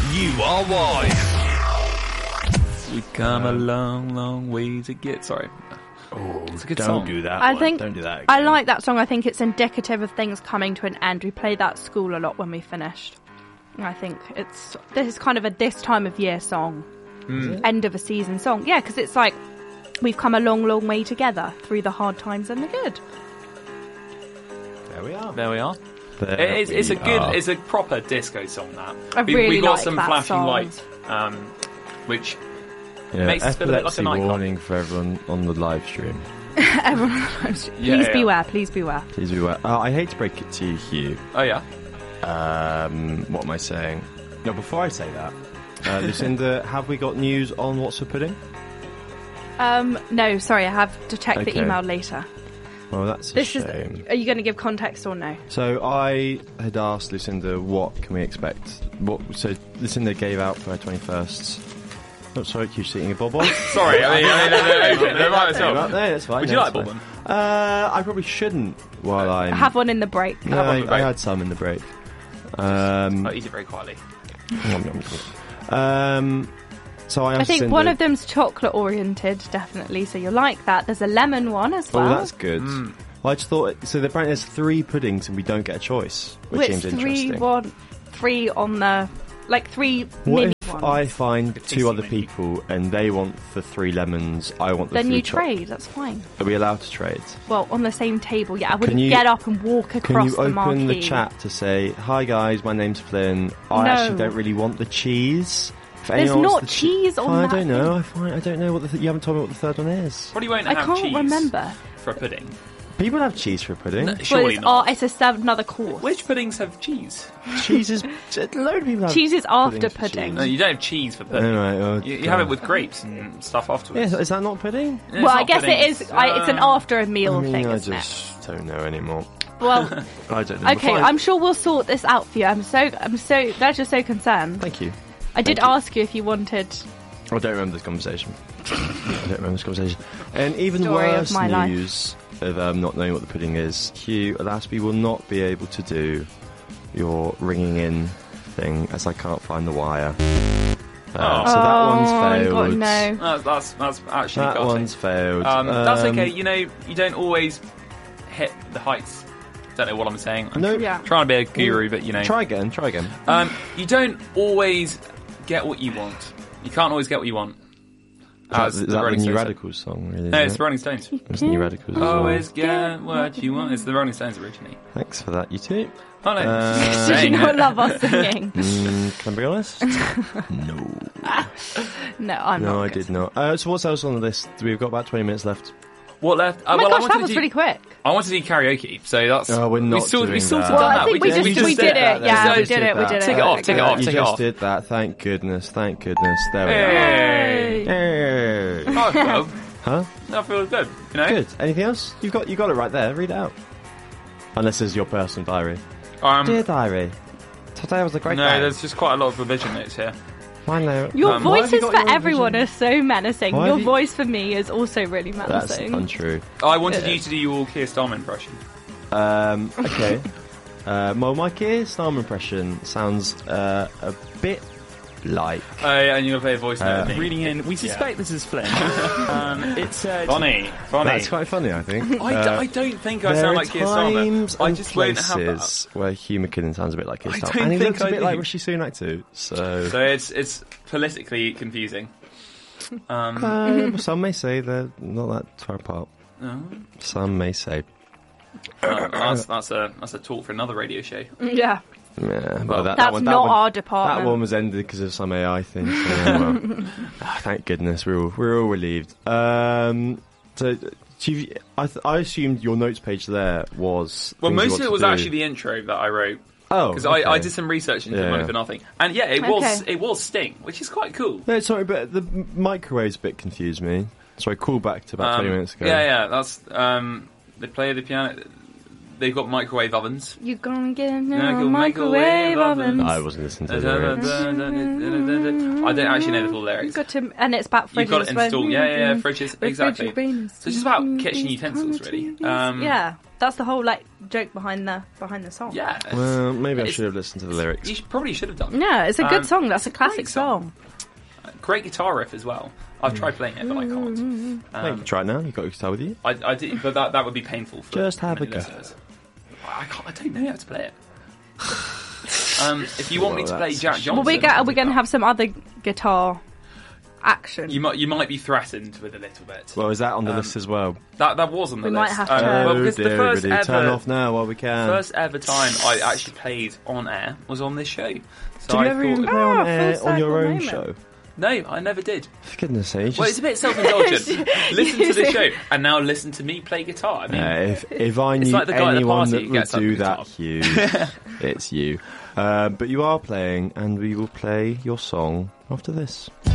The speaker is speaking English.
You are wise. We've come a long, long way to get... Sorry. Oh, it's a good don't song. do that. Don't do that again. I like that song. I think it's indicative of things coming to an end. We played that at school a lot when we finished. And I think this is kind of a this time of year song. End of a season song. Yeah, because it's like we've come a long, long way together through the hard times and the good. There we are. There we are. It's a proper disco song. That we got some that flashing song. lights, which Yeah, makes us feel a bit like a epilepsy nightclub. warning for everyone on the live stream. Everyone, please beware. Please beware. Please be aware. I hate to break it to you, Hugh. Oh yeah. What am I saying? No, before I say that, Lucinda, have we got news on What's for Pudding? No, sorry, I have to check Okay. the email later. Well, that's a shame. Are you going to give context or no? So I had asked Lucinda, what can we expect? So Lucinda gave out for her 21st. Oh, sorry, Hugh's eating a bubble. Sorry, I mean, they're right myself. No, that's fine. Would you like a bourbon? I probably shouldn't while I'm... Have one in the break. No, Have one in the break. I had some in the break. I eat it very quietly. So I I asked think Lucinda, one of them's chocolate oriented, definitely. So you'll like that. There's a lemon one as well. Oh, that's good. Well, I just thought... So apparently there's 3 puddings and we don't get a choice, which seems interesting. Three on the... Like 3 What mini if ones. I find 2 tasty other mini. people and they want the 3 lemons, I want the 3 Then you chocolate? trade, that's fine. Are we allowed to trade? Well, on the same table, yeah. I wouldn't you- get up and walk Can across you the open marquee. the chat to say, hi guys, my name's Flynn. I No. actually don't really want the cheese. If There's anyone wants not the cheese on Fine, that I don't know. I don't know what you haven't told me what the third one is. Probably won't I have can't cheese remember. for a pudding. People have cheese for pudding. No, Well, surely it's, not. it's another course. Which puddings have cheese? Cheese is... A load of people have Cheese is after puddings for pudding. No, you don't have cheese for pudding. Anyway, oh, You have God. it with grapes and stuff afterwards. Yeah, is that not pudding? Yeah, it's Well, I not guess pudding, it is. It's an after a meal I mean, thing, I isn't just don't know anymore. it? Well, I don't know. okay. Fine. I'm sure we'll sort this out for you. I'm so. That's just so concerned. Thank you. I did Thank you. ask you if you wanted. I don't remember this conversation. And even Story of worse my life. news of not knowing what the pudding is. Hugh, Alasby will not be able to do your ringing in thing as I can't find the wire. So that one's failed. God, no. That's actually That gutting. one's failed. That's okay. You know, you don't always hit the heights. Don't know what I'm saying. I'm No. Yeah. trying to be a guru, but you know, Try again. you don't always get what you want. You can't always get what you want. Is that the Rolling New Stones Radicals song, really? said. No, isn't it's it? the Rolling Stones. It's the New Radicals. as well. Always get what you want. It's the Rolling Stones originally. Thanks for that, you two. Oh no, just Did you saying not it. love us singing? Can I be honest? No. No, I'm not. No, I good. did not. So what's else on the list? We've got about 20 minutes left. What left? Oh my well, I gosh, wanted that to was do, really quick. I wanted to do karaoke, so that's. Oh, we're not we sorted doing done that. that. Well, I think we did did it. Yeah, we did it. We did it. Take it off, take it off, You take it just off. did that. Thank goodness. There we Hey. go. Hey. Oh, well, Huh? that feels good. You know. Good. Anything else? You got it right there. Read it out. Unless it's your personal diary. Dear diary, today was a great No, day. there's just quite a lot of revision notes here. Mine though. Your Why have voices you got for your everyone revision? are so menacing. Why Your have you- voice for me is also really That's menacing. untrue. I wanted you to do your Keir Starmer impression. Okay. Well, my Keir Starmer impression sounds a bit like. Oh, yeah, and you'll play a voice note. with me. Reading in, we suspect this is Flynn. It said... Funny. That's quite funny, I think. I don't think I There sound are like Keir times Starmer. I and just won't have that. places where Hugh McKinnon sounds a bit like Keir I Starmer, don't and he think looks a I bit do. like Rishi Sunak too. So, So it's politically confusing. some may say they're not that far apart. Some may say, That's a talk for another radio show. Yeah, yeah. Well, that's not our department. That one was ended because of some AI thing. So, yeah, well, thank goodness we're all relieved. So, I assumed your notes page there was. Well, things you most of want it to was do. actually the intro that I wrote. Oh, Because okay. I did some research into Yeah. Money for Nothing. And yeah, it was Sting, which is quite cool. No, sorry, but the microwaves bit confused me. Sorry, call back to about 20 minutes ago. Yeah, that's they play the piano. they've got microwave ovens. You're gonna get a Microwave microwave oven. oven. I wasn't listening to the lyrics. I don't actually know the full lyrics. And it's about fridges. You've got to install, fridges, exactly. Refrigerators. So it's just about kitchen utensils, really. Yeah, that's the whole joke behind the song. Yeah. Well, maybe I should have listened to the lyrics. You probably should have done. Yeah, it's a good song. That's a great classic song. Great guitar riff as well. I've tried playing it, but I can't. Try it now. You've got your guitar with you. I did, but that would be painful for Just have many a go. listeners. I don't know how to play it. If you want me to play Jack Johnson, Well, are we going to have some other guitar action? You might be threatened with a little bit. Well, is that on the list as well? That was on the We list. might have to- because the first everybody, turn ever off now while we can. first ever time I actually played on air was on this show. So Did you I ever even thought, play on full air on your circle own moment. show? no, I never did. For goodness sake. Well, it's a bit self-indulgent. Listen to the show and now listen to me play guitar. I mean, if I It's knew like the guy at the anyone party that who would gets up do to the that, top. Hugh, it's you. But you are playing, and we will play your song after this.